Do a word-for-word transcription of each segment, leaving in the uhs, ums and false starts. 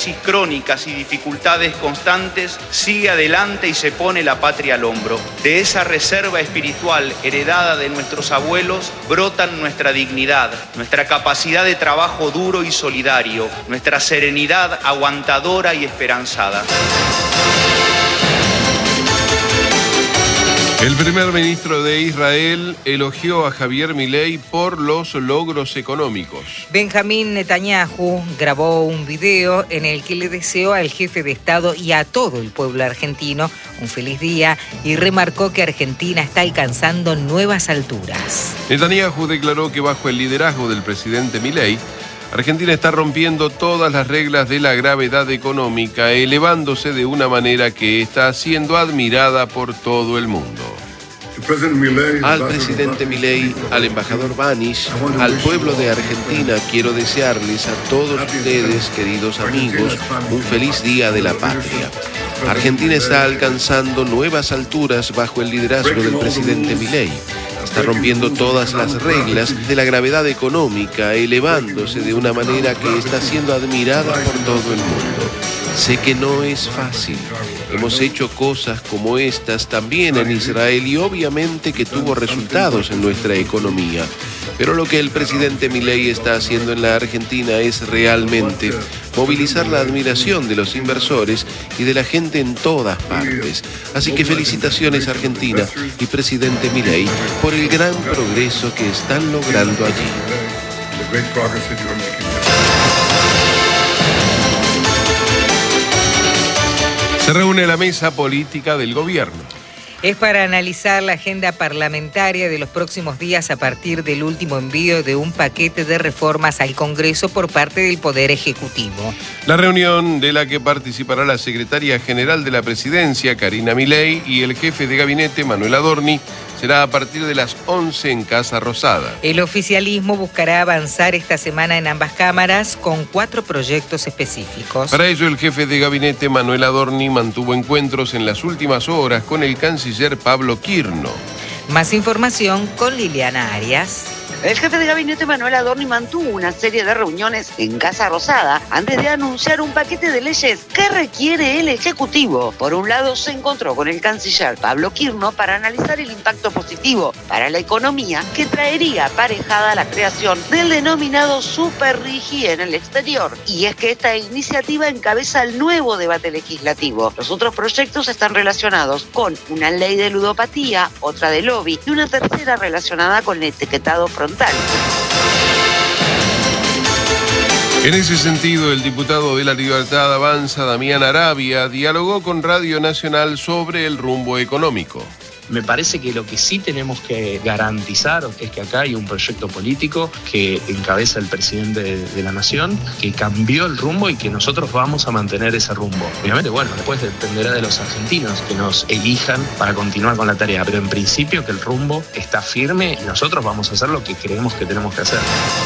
crisis crónicas y dificultades constantes, sigue adelante y se pone la patria al hombro. De esa reserva espiritual heredada de nuestros abuelos brotan nuestra dignidad, nuestra capacidad de trabajo duro y solidario, nuestra serenidad aguantadora y esperanzada. El primer ministro de Israel elogió a Javier Milei por los logros económicos. Benjamín Netanyahu grabó un video en el que le deseó al jefe de Estado y a todo el pueblo argentino un feliz día y remarcó que Argentina está alcanzando nuevas alturas. Netanyahu declaró que bajo el liderazgo del presidente Milei, Argentina está rompiendo todas las reglas de la gravedad económica, elevándose de una manera que está siendo admirada por todo el mundo. Al presidente Milei, al embajador Banish, al pueblo de Argentina, quiero desearles a todos ustedes, queridos amigos, un feliz Día de la Patria. Argentina está alcanzando nuevas alturas bajo el liderazgo del presidente Milei. Está rompiendo todas las reglas de la gravedad económica, elevándose de una manera que está siendo admirada por todo el mundo. Sé que no es fácil. Hemos hecho cosas como estas también en Israel y obviamente que tuvo resultados en nuestra economía. Pero lo que el presidente Milei está haciendo en la Argentina es realmente movilizar la admiración de los inversores y de la gente en todas partes. Así que felicitaciones Argentina y presidente Milei por el gran progreso que están logrando allí. Se reúne la mesa política del gobierno. Es para analizar la agenda parlamentaria de los próximos días a partir del último envío de un paquete de reformas al Congreso por parte del Poder Ejecutivo. La reunión de la que participará la secretaria general de la Presidencia, Karina Milei, y el jefe de gabinete, Manuel Adorni, será a partir de las once en Casa Rosada. El oficialismo buscará avanzar esta semana en ambas cámaras con cuatro proyectos específicos. Para ello, el jefe de gabinete, Manuel Adorni, mantuvo encuentros en las últimas horas con el canciller Pablo Quirno. Más información con Liliana Arias. El jefe de gabinete Manuel Adorni mantuvo una serie de reuniones en Casa Rosada antes de anunciar un paquete de leyes que requiere el Ejecutivo. Por un lado, se encontró con el canciller Pablo Quirno para analizar el impacto positivo para la economía que traería aparejada la creación del denominado Super RIGI en el exterior. Y es que esta iniciativa encabeza el nuevo debate legislativo. Los otros proyectos están relacionados con una ley de ludopatía, otra de lobby y una tercera relacionada con el etiquetado frontal. En ese sentido, el diputado de La Libertad Avanza, Damián Arabia, dialogó con Radio Nacional sobre el rumbo económico. Me parece que lo que sí tenemos que garantizar es que acá hay un proyecto político que encabeza el presidente de, de la Nación, que cambió el rumbo y que nosotros vamos a mantener ese rumbo. Obviamente, bueno, después dependerá de los argentinos que nos elijan para continuar con la tarea, pero en principio que el rumbo está firme y nosotros vamos a hacer lo que creemos que tenemos que hacer.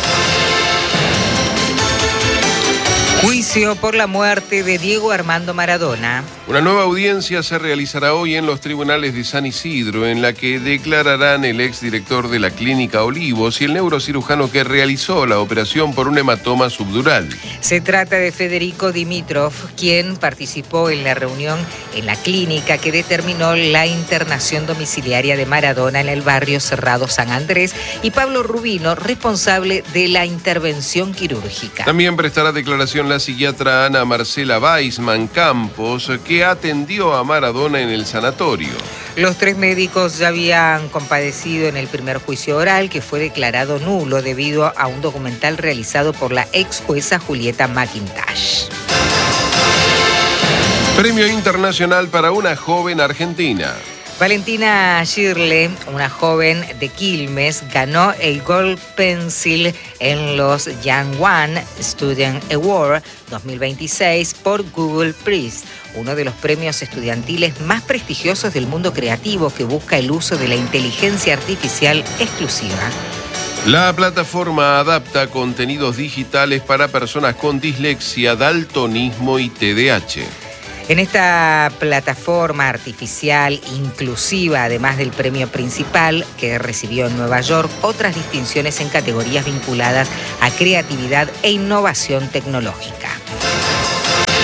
Juicio por la muerte de Diego Armando Maradona. Una nueva audiencia se realizará hoy en los tribunales de San Isidro, en la que declararán el exdirector de la Clínica Olivos y el neurocirujano que realizó la operación por un hematoma subdural. Se trata de Federico Dimitrov, quien participó en la reunión en la clínica que determinó la internación domiciliaria de Maradona en el barrio Cerrado San Andrés, y Pablo Rubino, responsable de la intervención quirúrgica. También prestará declaración la psiquiatra Ana Marcela Weisman Campos, que atendió a Maradona en el sanatorio. Los tres médicos ya habían compadecido en el primer juicio oral, que fue declarado nulo debido a un documental realizado por la ex jueza Julieta McIntosh. Premio internacional para una joven argentina. Valentina Shirley, una joven de Quilmes, ganó el Gold Pencil en los Young One Student Award dos mil veintiséis por Google Prize, uno de los premios estudiantiles más prestigiosos del mundo creativo que busca el uso de la inteligencia artificial exclusiva. La plataforma adapta contenidos digitales para personas con dislexia, daltonismo y T D A H. En esta plataforma artificial inclusiva, además del premio principal que recibió en Nueva York, otras distinciones en categorías vinculadas a creatividad e innovación tecnológica.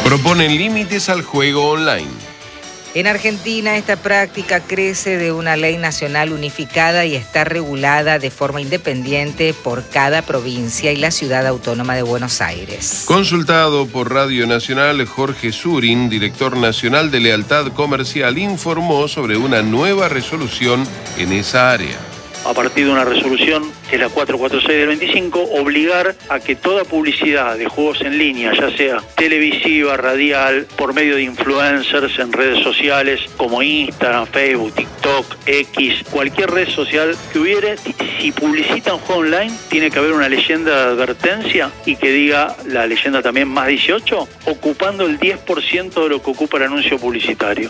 Proponen límites al juego online. En Argentina, esta práctica crece de una ley nacional unificada y está regulada de forma independiente por cada provincia y la Ciudad Autónoma de Buenos Aires. Consultado por Radio Nacional, Jorge Surin, director nacional de Lealtad Comercial, informó sobre una nueva resolución en esa área. A partir de una resolución, que es la cuatrocientos cuarenta y seis del veinticinco, obligar a que toda publicidad de juegos en línea, ya sea televisiva, radial, por medio de influencers en redes sociales como Instagram, Facebook, TikTok, X, cualquier red social que hubiere, si publicita un juego online, tiene que haber una leyenda de advertencia y que diga la leyenda también más dieciocho, ocupando el diez por ciento de lo que ocupa el anuncio publicitario.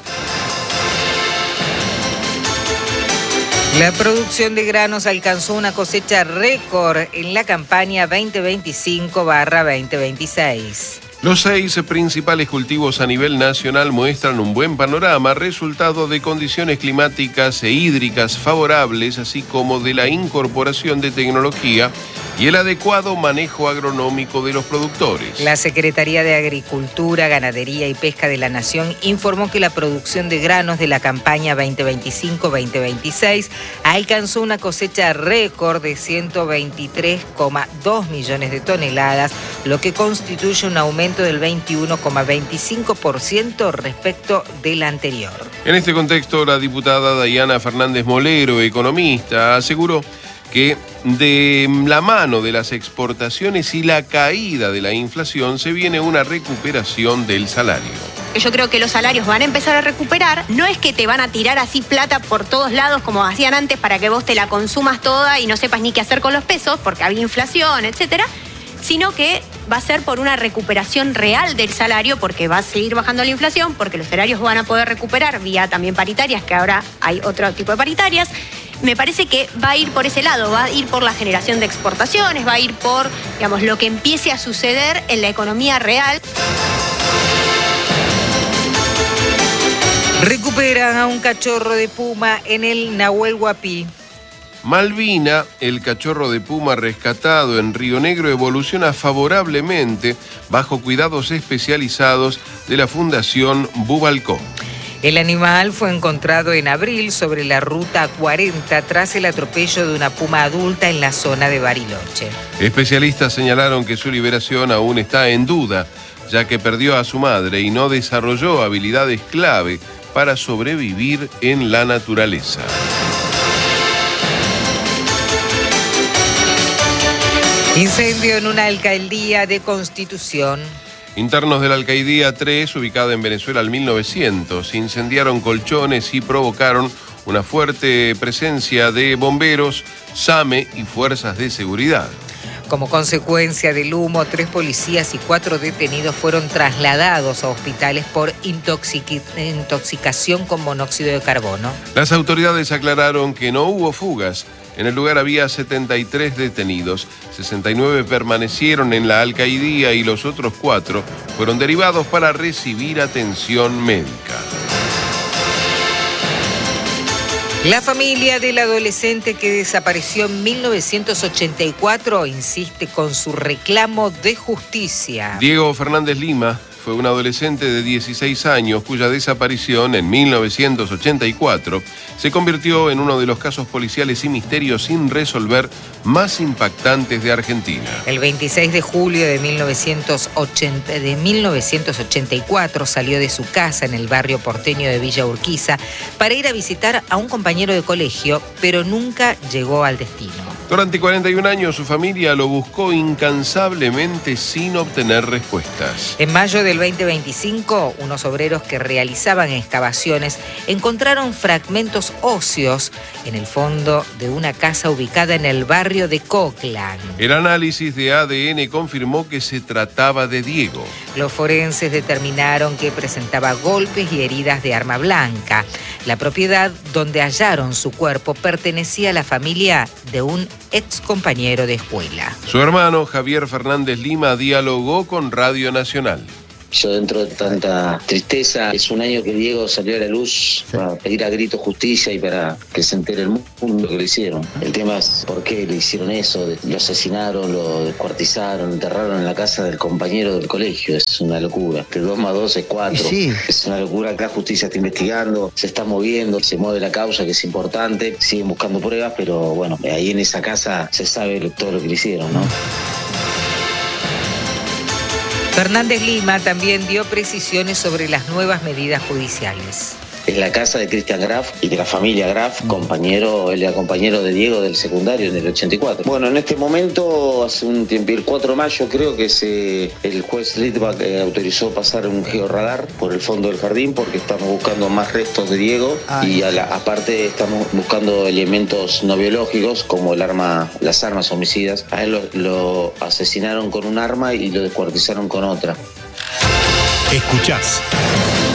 La producción de granos alcanzó una cosecha récord en la campaña veinte veinticinco barra veinte veintiséis. Los seis principales cultivos a nivel nacional muestran un buen panorama, resultado de condiciones climáticas e hídricas favorables, así como de la incorporación de tecnología y el adecuado manejo agronómico de los productores. La Secretaría de Agricultura, Ganadería y Pesca de la Nación informó que la producción de granos de la campaña veinte veinticinco veinte veintiséis alcanzó una cosecha récord de ciento veintitrés coma dos millones de toneladas, lo que constituye un aumento del veintiuno coma veinticinco por ciento respecto del anterior. En este contexto, la diputada Dayana Fernández Molero, economista, aseguró que de la mano de las exportaciones y la caída de la inflación se viene una recuperación del salario. Yo creo que los salarios van a empezar a recuperar. No es que te van a tirar así plata por todos lados como hacían antes para que vos te la consumas toda y no sepas ni qué hacer con los pesos porque había inflación, etcétera, sino que va a ser por una recuperación real del salario, porque va a seguir bajando la inflación, porque los salarios van a poder recuperar vía también paritarias, que ahora hay otro tipo de paritarias. Me parece que va a ir por ese lado, va a ir por la generación de exportaciones, va a ir por, digamos, lo que empiece a suceder en la economía real. Recuperan a un cachorro de puma en el Nahuel Huapi. Malvina, el cachorro de puma rescatado en Río Negro, evoluciona favorablemente bajo cuidados especializados de la Fundación Bubalcó. El animal fue encontrado en abril sobre la ruta cuarenta tras el atropello de una puma adulta en la zona de Bariloche. Especialistas señalaron que su liberación aún está en duda, ya que perdió a su madre y no desarrolló habilidades clave para sobrevivir en la naturaleza. Incendio en una alcaldía de Constitución. Internos de la Alcaidía tres, ubicada en Venezuela al mil novecientos, incendiaron colchones y provocaron una fuerte presencia de bomberos, SAME y fuerzas de seguridad. Como consecuencia del humo, tres policías y cuatro detenidos fueron trasladados a hospitales por intoxic- intoxicación con monóxido de carbono. Las autoridades aclararon que no hubo fugas. En el lugar había setenta y tres detenidos, sesenta y nueve permanecieron en la alcaidía y los otros cuatro fueron derivados para recibir atención médica. La familia del adolescente que desapareció en mil novecientos ochenta y cuatro insiste con su reclamo de justicia. Diego Fernández Lima fue un adolescente de dieciséis años cuya desaparición en mil novecientos ochenta y cuatro se convirtió en uno de los casos policiales y misterios sin resolver más impactantes de Argentina. El veintiséis de julio de mil novecientos ochenta, de mil novecientos ochenta y cuatro salió de su casa en el barrio porteño de Villa Urquiza para ir a visitar a un compañero de colegio, pero nunca llegó al destino. Durante cuarenta y un años su familia lo buscó incansablemente sin obtener respuestas. En mayo del veinte veinticinco, unos obreros que realizaban excavaciones encontraron fragmentos óseos en el fondo de una casa ubicada en el barrio de Coclan. El análisis de A D N confirmó que se trataba de Diego. Los forenses determinaron que presentaba golpes y heridas de arma blanca. La propiedad donde hallaron su cuerpo pertenecía a la familia de un ex compañero de escuela. Su hermano, Javier Fernández Lima, dialogó con Radio Nacional. Yo dentro de tanta tristeza, es un año que Diego salió a la luz para pedir a grito justicia y para que se entere el mundo que le hicieron. El tema es por qué le hicieron eso, lo asesinaron, lo descuartizaron, enterraron en la casa del compañero del colegio. Es una locura. Que dos más dos es cuatro. Sí. Es una locura. Acá justicia está investigando, se está moviendo, se mueve la causa, que es importante. Siguen buscando pruebas, pero bueno, ahí en esa casa se sabe todo lo que le hicieron, ¿no? Fernández Lima también dio precisiones sobre las nuevas medidas judiciales. Es la casa de Cristian Graf y de la familia Graf, compañero, él era compañero de Diego del secundario en el ochenta y cuatro. Bueno, en este momento, hace un tiempo, el cuatro de mayo creo que se, el juez Litvak eh, autorizó pasar un georradar por el fondo del jardín porque estamos buscando más restos de Diego. Ay. Y a la, aparte estamos buscando elementos no biológicos como el arma, las armas homicidas. A él lo, lo asesinaron con un arma y lo descuartizaron con otra. Escuchás